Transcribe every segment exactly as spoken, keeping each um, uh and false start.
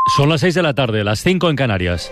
Son las seis de la tarde, las cinco en Canarias.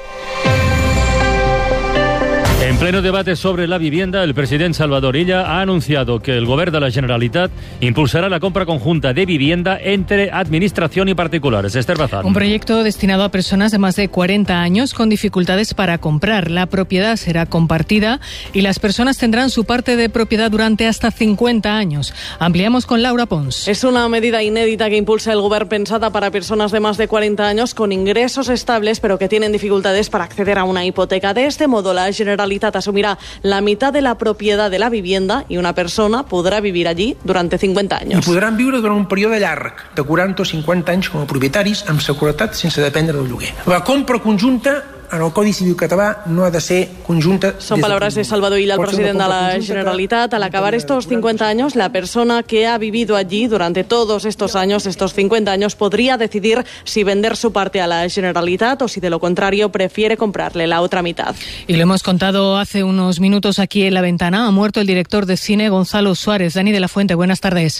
En pleno debate sobre la vivienda, el presidente Salvador Illa ha anunciado que el Govern de la Generalitat impulsará la compra conjunta de vivienda entre administración y particulares. Esther Bazán. Un proyecto destinado a personas de más de cuarenta años con dificultades para comprar. La propiedad será compartida y las personas tendrán su parte de propiedad durante hasta cincuenta años. Ampliamos con Laura Pons. Es una medida inédita que impulsa el Govern, pensada para personas de más de cuarenta años con ingresos estables pero que tienen dificultades para acceder a una hipoteca. De este modo, la Generalitat asumirá la mitad de la propiedad de la vivienda y una persona podrá vivir allí durante cincuenta años. I podran viure durant un període llarg, de quaranta o cinquanta anys com a propietaris, amb seguretat sense dependre del lloguer. La compra conjunta en el Codi Civil català no ha de ser conjunta. Son palabras de Salvador Illa, el presidente de la Generalitat. Al acabar estos cincuenta años, la persona que ha vivido allí durante todos estos años, estos cincuenta años, podría decidir si vender su parte a la Generalitat o si de lo contrario prefiere comprarle la otra mitad. Y lo hemos contado hace unos minutos aquí en La Ventana. Ha muerto el director de cine Gonzalo Suárez. Dani de la Fuente, buenas tardes.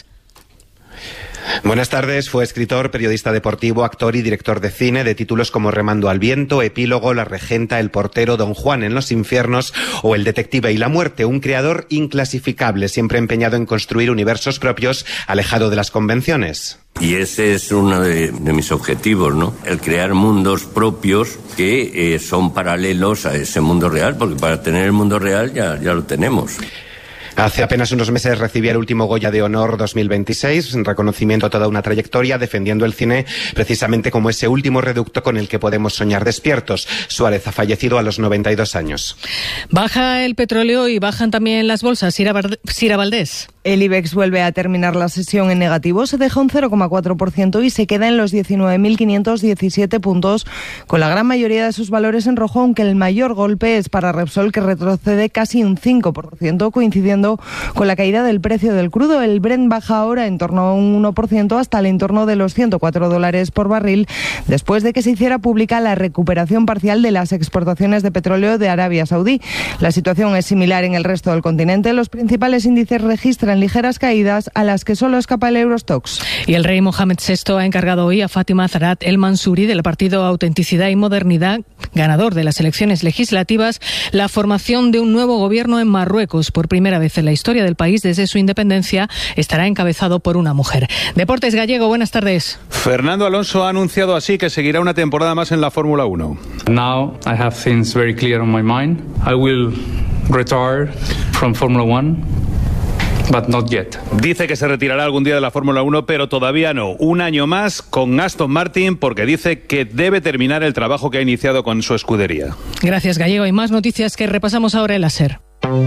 Buenas tardes. Fue escritor, periodista deportivo, actor y director de cine de títulos como Remando al viento, Epílogo, La regenta, El portero, Don Juan en los infiernos o El detective y la muerte. Un creador inclasificable, siempre empeñado en construir universos propios, alejado de las convenciones. Y ese es uno de, de mis objetivos, ¿no? El crear mundos propios que eh, son paralelos a ese mundo real, porque para tener el mundo real ya, ya lo tenemos. Hace apenas unos meses recibía el último Goya de Honor dos mil veintiséis, en reconocimiento a toda una trayectoria, defendiendo el cine precisamente como ese último reducto con el que podemos soñar despiertos. Suárez ha fallecido a los noventa y dos años. Baja el petróleo y bajan también las bolsas. Sira, Bard- Sira Valdés. El IBEX vuelve a terminar la sesión en negativo, se deja un cero coma cuatro por ciento y se queda en los diecinueve mil quinientos diecisiete puntos, con la gran mayoría de sus valores en rojo, aunque el mayor golpe es para Repsol, que retrocede casi un cinco por ciento, coincidiendo con la caída del precio del crudo. El Brent baja ahora en torno a un uno por ciento hasta el entorno de los ciento cuatro dólares por barril, después de que se hiciera pública la recuperación parcial de las exportaciones de petróleo de Arabia Saudí. La situación es similar en el resto del continente. Los principales índices registran ligeras caídas, a las que solo escapa el Eurostoxx. Y el rey Mohamed sexto ha encargado hoy a Fátima Zahrat El Mansouri, del partido Autenticidad y Modernidad, ganador de las elecciones legislativas, la formación de un nuevo gobierno en Marruecos. Por primera vez en la historia del país, desde su independencia, estará encabezado por una mujer. Deportes Gallego, buenas tardes. Fernando Alonso ha anunciado así que seguirá una temporada más en la Fórmula uno. Now I have things very clear on my mind. I will retire from Formula One. But not yet. Dice que se retirará algún día de la Fórmula uno, pero todavía no. Un año más con Aston Martin, porque dice que debe terminar el trabajo que ha iniciado con su escudería. Gracias, Gallego. Hay más noticias que repasamos ahora en la SER.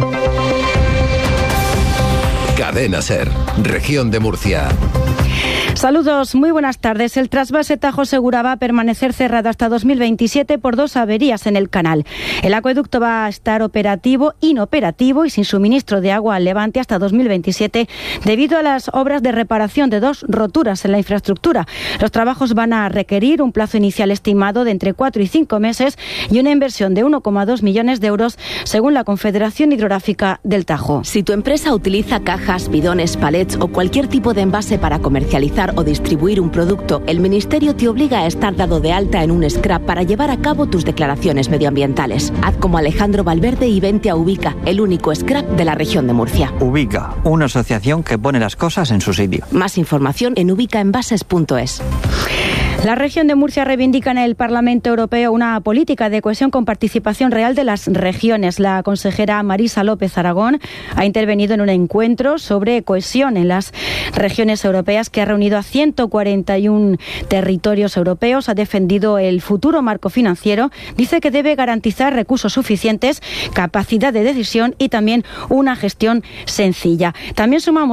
Cadena SER, Región de Murcia. Saludos, muy buenas tardes. El trasvase Tajo Segura va a permanecer cerrado hasta dos mil veintisiete por dos averías en el canal. El acueducto va a estar operativo, inoperativo y sin suministro de agua al Levante hasta dos mil veintisiete debido a las obras de reparación de dos roturas en la infraestructura. Los trabajos van a requerir un plazo inicial estimado de entre cuatro y cinco meses y una inversión de uno coma dos millones de euros, según la Confederación Hidrográfica del Tajo. Si tu empresa utiliza cajas, bidones, palets o cualquier tipo de envase para comercializar o distribuir un producto, el Ministerio te obliga a estar dado de alta en un scrap para llevar a cabo tus declaraciones medioambientales. Haz como Alejandro Valverde y vente a Ubica, el único scrap de la región de Murcia. Ubica, una asociación que pone las cosas en su sitio. Más información en ubicaenvases punto es. La región de Murcia reivindica en el Parlamento Europeo una política de cohesión con participación real de las regiones. La consejera Marisa López Aragón ha intervenido en un encuentro sobre cohesión en las regiones europeas que ha reunido a ciento cuarenta y uno territorios europeos. Ha defendido el futuro marco financiero. Dice que debe garantizar recursos suficientes, capacidad de decisión y también una gestión sencilla. También sumamos